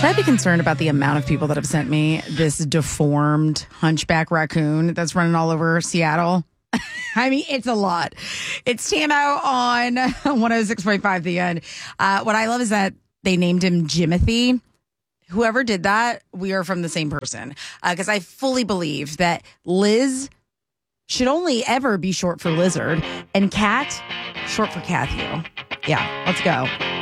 Should I be concerned about the amount of people that have sent me this deformed hunchback raccoon that's running all over Seattle? I mean, it's a lot. It's TMO on 106.5 The End. What I love is that they named him Jimothy. Whoever did that, we are from the same person. Because I fully believe that Liz should only ever be short for lizard and Cat short for Cathew. Yeah, let's go.